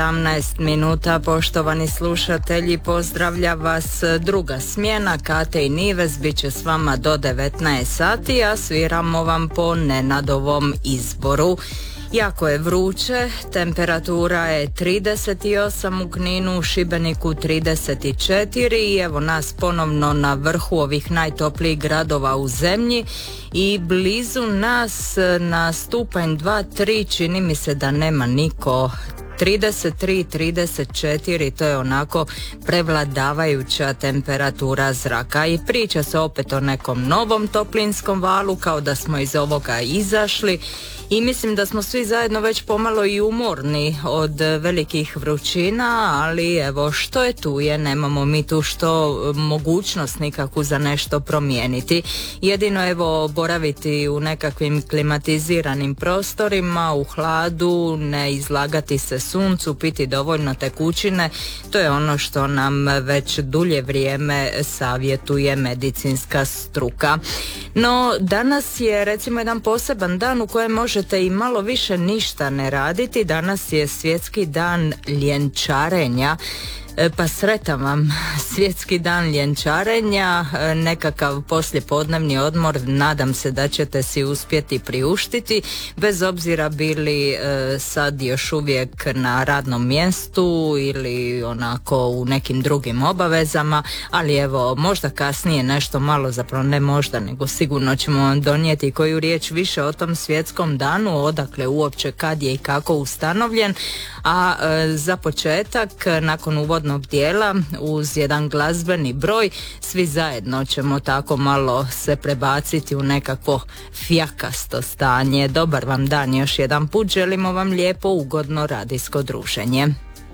17 minuta, poštovani slušatelji, pozdravlja vas druga smjena. Kate i Nives bit će s vama do 19 sati, a sviramo vam po Nenadovom izboru. Jako je vruće, temperatura je 38 u Kninu, u Šibeniku 34 i evo nas ponovno na vrhu ovih najtoplijih gradova u zemlji i blizu nas na stupanj 2-3 čini mi se da nema niko. 33, 34, to je onako prevladavajuća temperatura zraka i priča se opet o nekom novom toplinskom valu, kao da smo iz ovoga izašli i mislim da smo svi zajedno već pomalo i umorni od velikih vrućina, ali evo što je tu je, nemamo mi tu što mogućnost nikakvu za nešto promijeniti. Jedino evo boraviti u nekakvim klimatiziranim prostorima, u hladu, ne izlagati se suncu, piti dovoljno tekućine, to je ono što nam već dulje vrijeme savjetuje medicinska struka. No danas je recimo jedan poseban dan u kojem možete i malo više ništa ne raditi. Danas je svjetski dan ljenčarenja. Pa sretan vam svjetski dan ljenčarenja, nekakav poslijepodnevni odmor nadam se da ćete si uspjeti priuštiti, bez obzira bili sad još uvijek na radnom mjestu ili onako u nekim drugim obavezama, ali evo možda kasnije nešto malo, zapravo ne možda nego sigurno ćemo vam donijeti koju riječ više o tom svjetskom danu, odakle uopće, kad je i kako ustanovljen, a za početak nakon uvodnog dijela uz jedan glazbeni broj svi zajedno ćemo tako malo se prebaciti u nekakvo fjakasto stanje. Dobar vam dan još jedan put, želimo vam lijepo ugodno radijsko druženje.